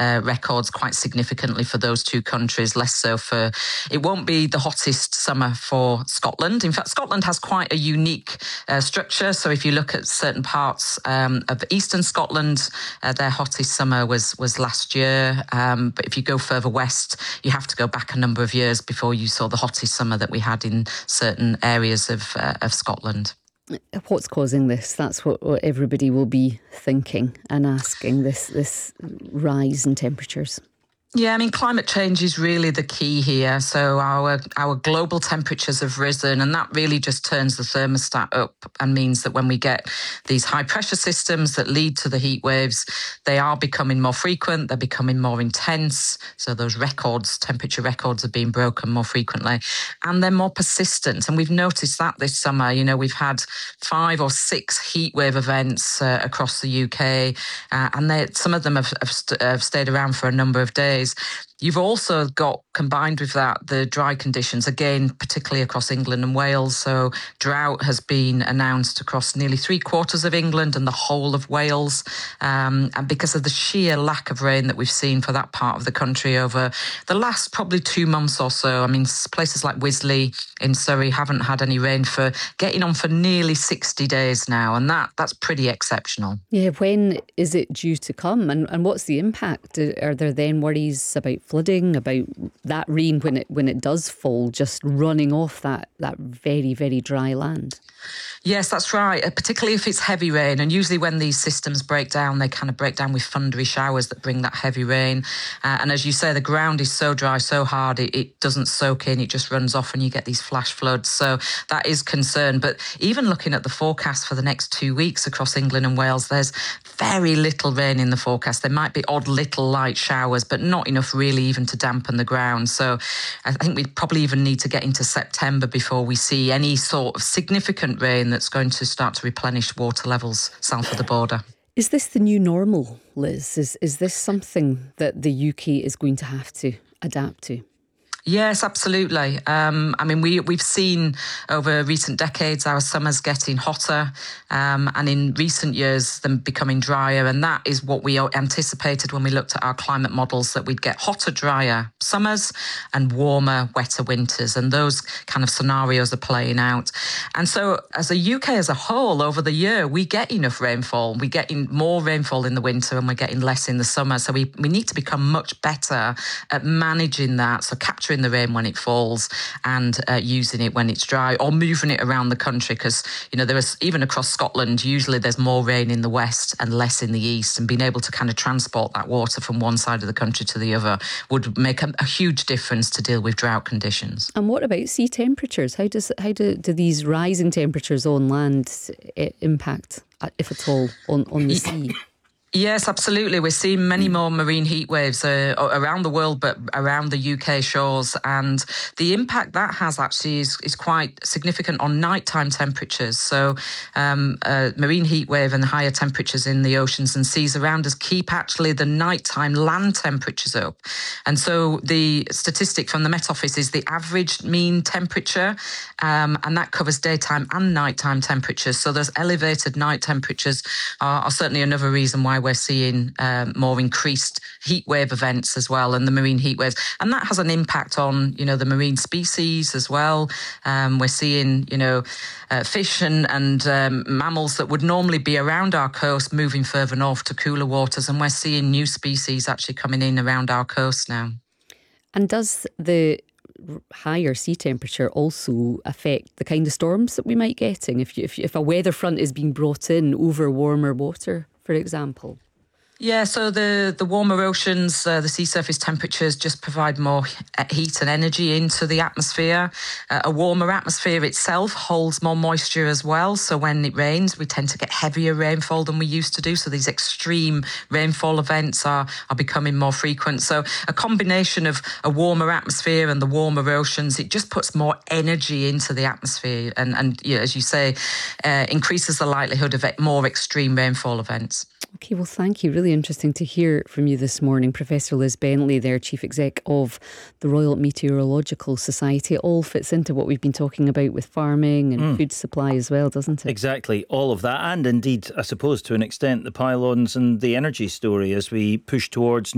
records quite significantly for those two countries, less so for... It won't be the hottest summer for Scotland. In fact, Scotland has quite a unique structure. So if you look at certain parts of eastern Scotland, their hottest summer was last year. But if you go further west, you have to go back a number of years before you saw the hottest summer that we had in certain areas of Scotland. What's causing this? That's what everybody will be thinking and asking, this rise in temperatures. Yeah, I mean, climate change is really the key here. So our global temperatures have risen, and that really just turns the thermostat up and means that when we get these high pressure systems that lead to the heat waves, they are becoming more frequent, they're becoming more intense. So those temperature records are being broken more frequently, and they're more persistent. And we've noticed that this summer. We've had 5 or 6 heat wave events across the UK, and some of them have stayed around for a number of days. You've also got, combined with that, the dry conditions, again, particularly across England and Wales. So drought has been announced across nearly 3/4 of England and the whole of Wales. And because of the sheer lack of rain that we've seen for that part of the country over the last probably 2 months or so. I mean, places like Wisley in Surrey haven't had any rain for getting on for nearly 60 days now. And that's pretty exceptional. Yeah, when is it due to come? And what's the impact? Are there then worries about flooding, about that rain when it does fall, just running off that very, very dry land? Yes, that's right, particularly if it's heavy rain. And usually when these systems break down, they kind of break down with thundery showers that bring that heavy rain. And as you say, the ground is so dry, so hard, it doesn't soak in, it just runs off and you get these flash floods. So that is concern. But even looking at the forecast for the next 2 weeks across England and Wales, there's very little rain in the forecast. There might be odd little light showers, but not enough really even to dampen the ground. So I think we probably even need to get into September before we see any sort of significant rain that's going to start to replenish water levels south of the border. Is this the new normal, Liz? Is this something that the UK is going to have to adapt to? Yes, absolutely. I mean, we've seen over recent decades our summers getting hotter, and in recent years them becoming drier. And that is what we anticipated when we looked at our climate models, that we'd get hotter, drier summers and warmer, wetter winters. And those kind of scenarios are playing out. And so as a UK as a whole, over the year, we get enough rainfall. We're getting more rainfall in the winter and we're getting less in the summer. So we need to become much better at managing that. So capturing the rain when it falls and using it when it's dry, or moving it around the country, because there is, even across Scotland, usually there's more rain in the west and less in the east, and being able to kind of transport that water from one side of the country to the other would make a huge difference to deal with drought conditions. And what about sea temperatures? How do these rising temperatures on land impact, if at all, on the sea? Yes, absolutely. We're seeing many more marine heat waves around the world, but around the UK shores. And the impact that has actually is quite significant on nighttime temperatures. So marine heat wave and higher temperatures in the oceans and seas around us keep actually the nighttime land temperatures up. And so the statistic from the Met Office is the average mean temperature, and that covers daytime and nighttime temperatures. So those elevated night temperatures are certainly another reason why we're seeing more increased heat wave events as well, and the marine heat waves. And that has an impact on, the marine species as well. We're seeing, fish and mammals that would normally be around our coast moving further north to cooler waters. And we're seeing new species actually coming in around our coast now. And does the higher sea temperature also affect the kind of storms that we might be getting if a weather front is being brought in over warmer water, for example? Yeah, so the warmer oceans, the sea surface temperatures just provide more heat and energy into the atmosphere. A warmer atmosphere itself holds more moisture as well. So when it rains, we tend to get heavier rainfall than we used to do. So these extreme rainfall events are becoming more frequent. So a combination of a warmer atmosphere and the warmer oceans, it just puts more energy into the atmosphere and as you say, increases the likelihood of more extreme rainfall events. Okay, well, thank you. Really interesting to hear from you this morning. Professor Liz Bentley there, Chief Exec of the Royal Meteorological Society. It all fits into what we've been talking about with farming and food supply as well, doesn't it? Exactly, all of that. And indeed, I suppose, to an extent, the pylons and the energy story as we push towards